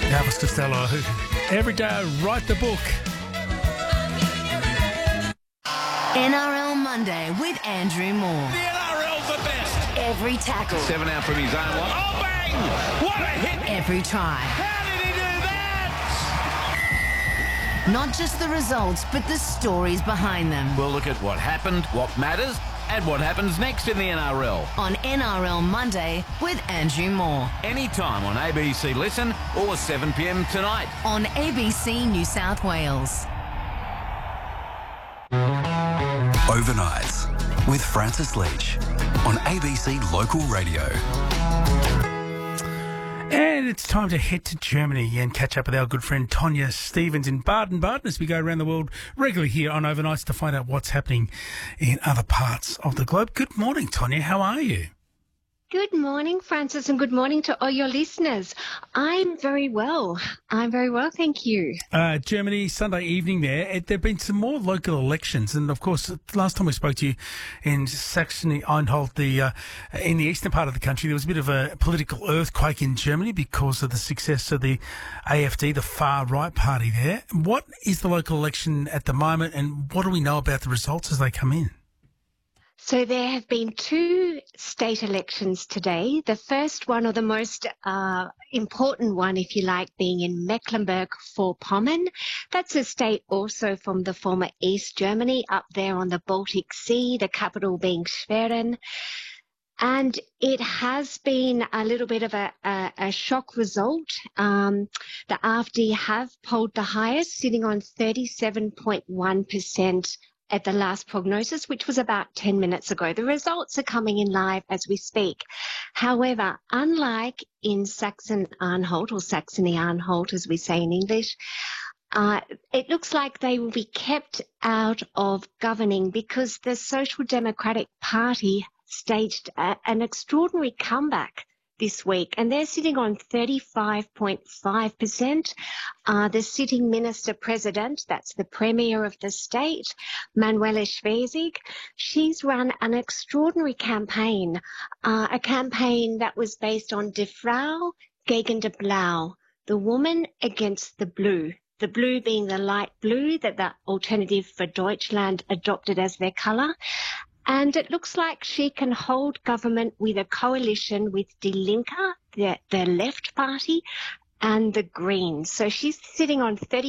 Elvis Costello, who every day I write the book. NRL Monday with Andrew Moore. The NRL's the best. Every tackle. 7 out from his own line. Oh, bang! What a hit! Every try. How did he do that? Not just the results, but the stories behind them. We'll look at what happened, what matters, and what happens next in the NRL. On NRL Monday with Andrew Moore. Anytime on ABC Listen or 7 p.m. tonight. On ABC New South Wales. Overnights with Francis Leach on ABC Local Radio. And it's time to head to Germany and catch up with our good friend Tonya Stevens in Baden-Baden as we go around the world regularly here on Overnights to find out what's happening in other parts of the globe. Good morning, Tonya. How are you? Good morning, Francis, and good morning to all your listeners. I'm very well. Thank you. Germany, Sunday evening there. There have been some more local elections. And, of course, last time we spoke to you in Saxony-Anhalt, in the eastern part of the country, there was a bit of a political earthquake in Germany because of the success of the AfD, the far-right party there. What is the local election at the moment, and what do we know about the results as they come in? So there have been two state elections today. The first one, or the most important one, if you like, being in Mecklenburg-Vorpommern. That's a state also from the former East Germany, up there on the Baltic Sea, the capital being Schwerin. And it has been a little bit of a shock result. The AfD have polled the highest, sitting on 37.1% at the last prognosis, which was about 10 minutes ago. The results are coming in live as we speak. However, unlike in Saxon-Anhalt, or Saxony-Anhalt as we say in English, it looks like they will be kept out of governing because the Social Democratic Party staged an extraordinary comeback this week, and they're sitting on 35.5%. The sitting minister-president, that's the premier of the state, Manuela Schwesig, she's run an extraordinary campaign, a campaign that was based on Die Frau gegen die Blau, the woman against the blue being the light blue that the Alternative for Deutschland adopted as their colour. And it looks like she can hold government with a coalition with Die Linke, the left party, and the Greens. So she's sitting on